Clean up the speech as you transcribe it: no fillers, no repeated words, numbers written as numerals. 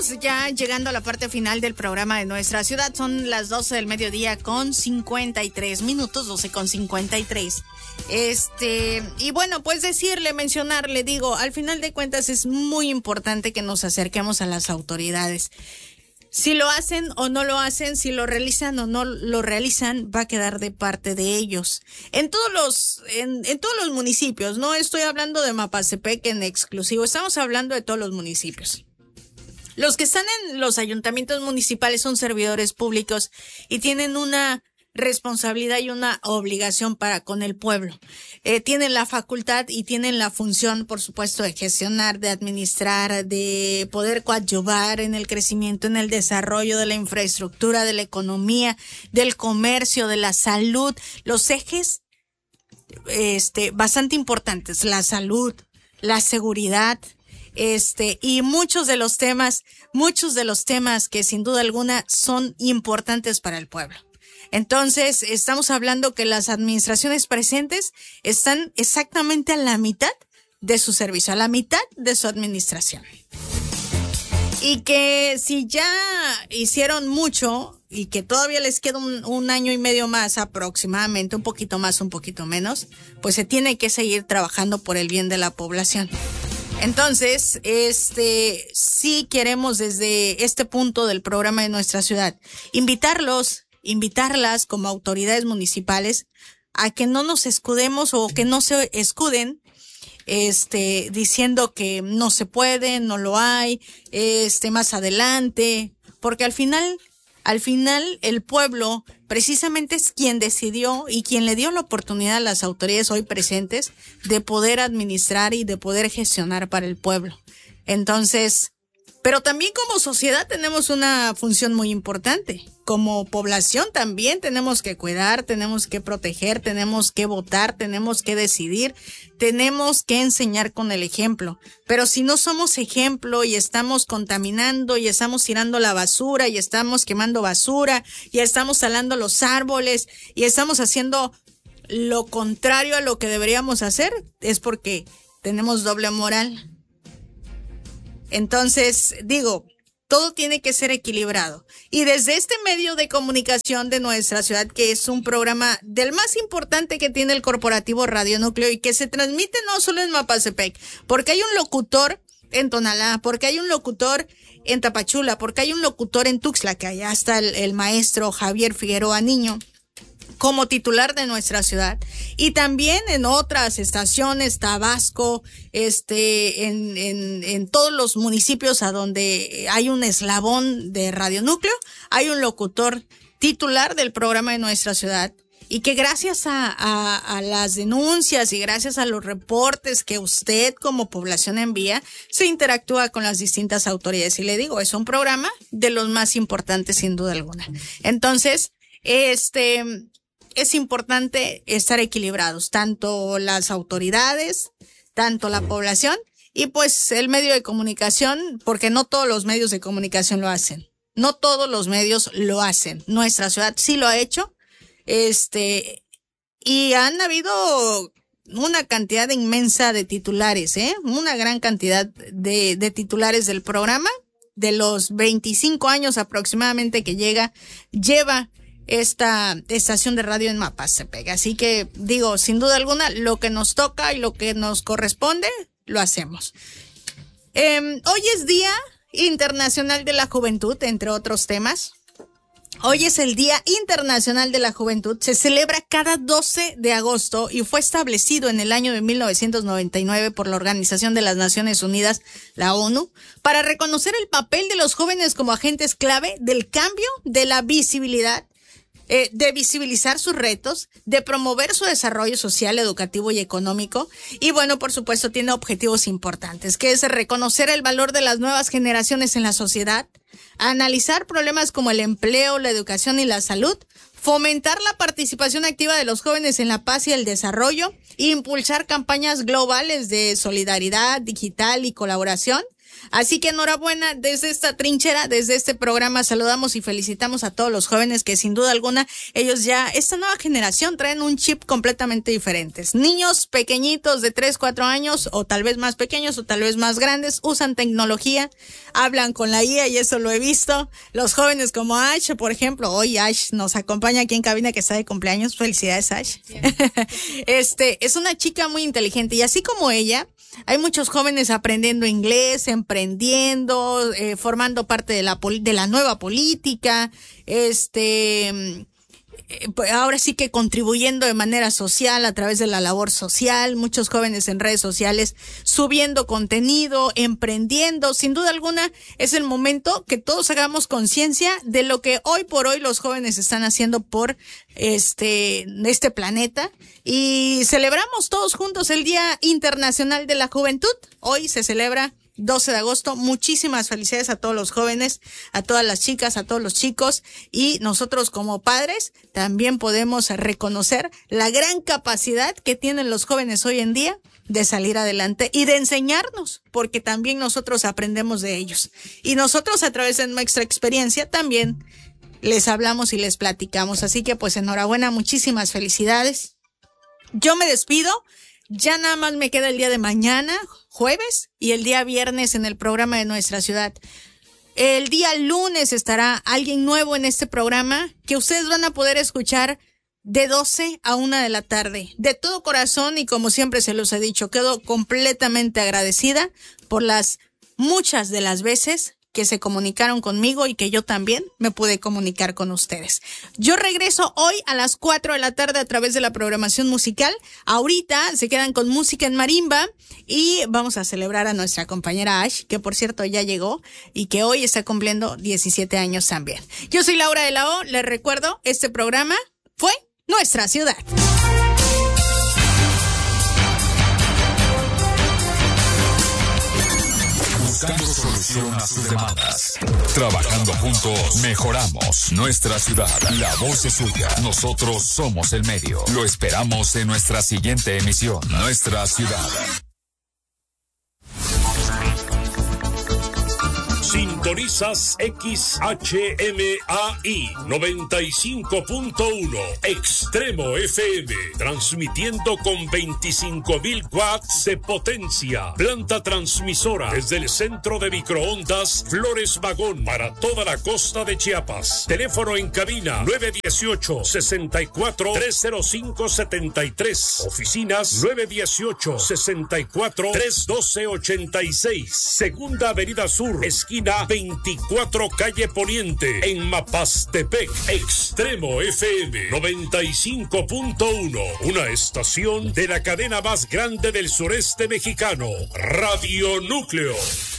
estamos ya llegando a la parte final del programa de nuestra ciudad. Son las 12 del mediodía con 53 minutos, 12 con 53. Y bueno, pues mencionarle, digo, al final de cuentas es muy importante que nos acerquemos a las autoridades. Si lo hacen o no lo hacen, si lo realizan o no lo realizan, va a quedar de parte de ellos. En todos los municipios, no estoy hablando de Mapastepec en exclusivo, estamos hablando de todos los municipios. Los que están en los ayuntamientos municipales son servidores públicos y tienen una responsabilidad y una obligación para con el pueblo. Tienen la facultad y tienen la función, por supuesto, de gestionar, de administrar, de poder coadyuvar en el crecimiento, en el desarrollo de la infraestructura, de la economía, del comercio, de la salud, los ejes bastante importantes, la salud, la seguridad, y muchos de los temas que sin duda alguna son importantes para el pueblo. Entonces, estamos hablando que las administraciones presentes están exactamente a la mitad de su servicio, a la mitad de su administración. Y que si ya hicieron mucho y que todavía les queda un año y medio más aproximadamente, un poquito más, un poquito menos, pues se tiene que seguir trabajando por el bien de la población. Entonces, sí queremos desde este punto del programa de nuestra ciudad invitarlas como autoridades municipales a que no nos escudemos o que no se escuden diciendo que no se puede, no lo hay, más adelante, porque al final el pueblo precisamente es quien decidió y quien le dio la oportunidad a las autoridades hoy presentes de poder administrar y de poder gestionar para el pueblo. Entonces, pero también como sociedad tenemos una función muy importante. Como población también tenemos que cuidar, tenemos que proteger, tenemos que votar, tenemos que decidir, tenemos que enseñar con el ejemplo. Pero si no somos ejemplo y estamos contaminando y estamos tirando la basura y estamos quemando basura y estamos talando los árboles y estamos haciendo lo contrario a lo que deberíamos hacer, es porque tenemos doble moral. Entonces, digo, todo tiene que ser equilibrado. Y desde este medio de comunicación de nuestra ciudad, que es un programa del más importante que tiene el corporativo Radio Núcleo y que se transmite no solo en Mapastepec, porque hay un locutor en Tonalá, porque hay un locutor en Tapachula, porque hay un locutor en Tuxtla, que allá está el maestro Javier Figueroa Niño, como titular de nuestra ciudad, y también en otras estaciones, Tabasco, en todos los municipios a donde hay un eslabón de Radio Núcleo, hay un locutor titular del programa de nuestra ciudad, y que gracias a las denuncias y gracias a los reportes que usted como población envía, se interactúa con las distintas autoridades. Y le digo, es un programa de los más importantes sin duda alguna. Entonces, es importante estar equilibrados, tanto las autoridades, tanto la población y pues el medio de comunicación, porque no todos los medios de comunicación lo hacen. No todos los medios lo hacen. Nuestra ciudad sí lo ha hecho. Y han habido una cantidad inmensa de titulares, una gran cantidad de titulares del programa, de los 25 años aproximadamente que lleva esta estación de radio en Mapastepec. Así que digo, sin duda alguna, lo que nos toca y lo que nos corresponde, lo hacemos. Hoy es Día Internacional de la Juventud, entre otros temas. Hoy es el Día Internacional de la Juventud. Se celebra cada 12 de agosto y fue establecido en el año de 1999 por la Organización de las Naciones Unidas, la ONU, para reconocer el papel de los jóvenes como agentes clave del cambio, de la visibilidad, de visibilizar sus retos, de promover su desarrollo social, educativo y económico. Y bueno, por supuesto, tiene objetivos importantes, que es reconocer el valor de las nuevas generaciones en la sociedad, analizar problemas como el empleo, la educación y la salud, fomentar la participación activa de los jóvenes en la paz y el desarrollo, impulsar campañas globales de solidaridad digital y colaboración, Así que enhorabuena desde esta trinchera, desde este programa saludamos y felicitamos a todos los jóvenes que sin duda alguna ellos ya, esta nueva generación traen un chip completamente diferente. Niños pequeñitos de 3, 4 años o tal vez más pequeños o tal vez más grandes usan tecnología, hablan con la IA y eso lo he visto. Los jóvenes como Ash, por ejemplo, hoy Ash nos acompaña aquí en cabina que está de cumpleaños. Felicidades, Ash. Es una chica muy inteligente y así como ella, hay muchos jóvenes aprendiendo inglés, emprendiendo, formando parte de la nueva política, ahora sí que contribuyendo de manera social a través de la labor social, muchos jóvenes en redes sociales subiendo contenido, emprendiendo. Sin duda alguna es el momento que todos hagamos conciencia de lo que hoy por hoy los jóvenes están haciendo por este planeta y celebramos todos juntos el Día Internacional de la Juventud. Hoy se celebra 12 de agosto. Muchísimas felicidades a todos los jóvenes, a todas las chicas, a todos los chicos, y nosotros como padres también podemos reconocer la gran capacidad que tienen los jóvenes hoy en día de salir adelante y de enseñarnos, porque también nosotros aprendemos de ellos. Y nosotros a través de nuestra experiencia también les hablamos y les platicamos. Así que pues enhorabuena, muchísimas felicidades. Yo me despido. Ya nada más me queda el día de mañana, jueves, y el día viernes en el programa de Nuestra Ciudad. El día lunes estará alguien nuevo en este programa que ustedes van a poder escuchar de 12 a 1 de la tarde. De todo corazón y como siempre se los he dicho, quedo completamente agradecida por las muchas de las veces que se comunicaron conmigo y que yo también me pude comunicar con ustedes. Yo regreso hoy a las 4 de la tarde a través de la programación musical. Ahorita se quedan con música en marimba y vamos a celebrar a nuestra compañera Ash, que por cierto ya llegó y que hoy está cumpliendo 17 años también. Yo soy Laura de la O, les recuerdo, este programa fue Nuestra Ciudad. Buscando solución a sus demandas. Trabajando juntos, mejoramos nuestra ciudad. La voz es suya. Nosotros somos el medio. Lo esperamos en nuestra siguiente emisión. Nuestra Ciudad. Sintonizas XHMAI 95.1 Extremo FM, transmitiendo con 25.000 watts de potencia. Planta transmisora desde el centro de microondas Flores Magón para toda la costa de Chiapas. Teléfono en cabina 918-64-305-73. Oficinas 918-64-312-86. Segunda Avenida Sur, esquina 24 calle Poniente, en Mapastepec. Extremo FM 95.1, una estación de la cadena más grande del sureste mexicano, Radio Núcleo.